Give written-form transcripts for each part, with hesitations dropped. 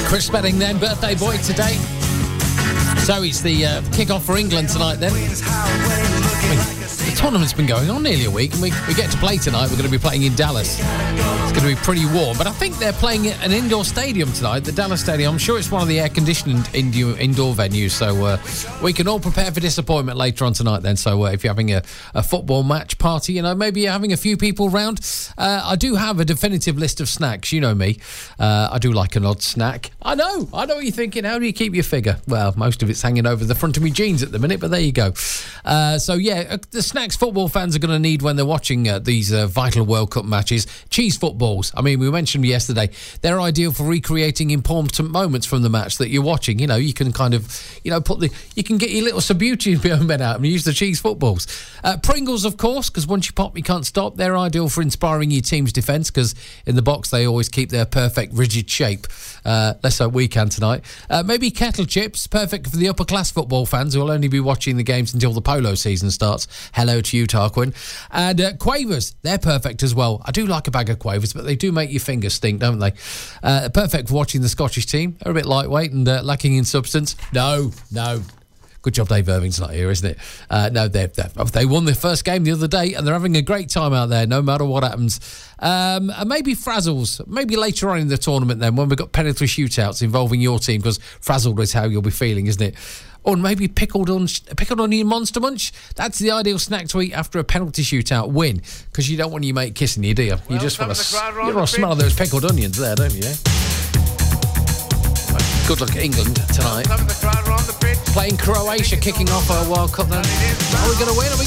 Chris Spedding then, birthday boy today. So it's the kick-off for England tonight then. The tournament's been going on nearly a week, and we get to play tonight. We're going to be playing in Dallas. It's going to be pretty warm, but I think they're playing at an indoor stadium tonight, the Dallas Stadium. I'm sure it's one of the air-conditioned indoor venues, so we can all prepare for disappointment later on tonight then. So if you're having a football match party, you know, maybe you're having a few people round. I do have a definitive list of snacks. You know me. I do like an odd snack. I know what you're thinking. How do you keep your figure? Well, most of it's hanging over the front of my jeans at the minute, but there you go. So yeah, the snacks football fans are going to need when they're watching these vital World Cup matches. Cheese footballs. I mean, we mentioned yesterday, they're ideal for recreating important moments from the match that you're watching. You know, you can kind of, you know, you can get your little Subbuteo men out and use the cheese footballs. Pringles, of course, because once you pop, you can't stop. They're ideal for inspiring your team's defence, because in the box they always keep their perfect rigid shape. Let's hope we can tonight. Maybe kettle chips, perfect for the upper class football fans who will only be watching the games until the polo season starts. Hello to you, Tarquin. And quavers, they're perfect as well. I do like a bag of quavers, but they do make your fingers stink, don't they? Perfect for watching the Scottish team. They're a bit lightweight and lacking in substance. No. Good job Dave Irving's not here, isn't it? No, they won their first game the other day, and they're having a great time out there, no matter what happens. And maybe Frazzles, maybe later on in the tournament then, when we've got penalty shootouts involving your team, because frazzled is how you'll be feeling, isn't it? Or maybe pickled onion Monster Munch. That's the ideal snack to eat after a penalty shootout win, because you don't want your mate kissing you, do you? You just want to smell those pickled onions there, don't you? Good luck at England tonight. Playing Croatia, kicking off our World Cup then. Are we going to win?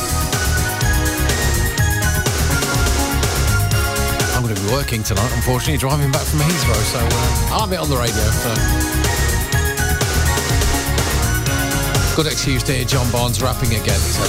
I'm going to be working tonight, unfortunately, driving back from Heathrow, so I'll have it on the radio. So. Good excuse to hear John Barnes rapping again.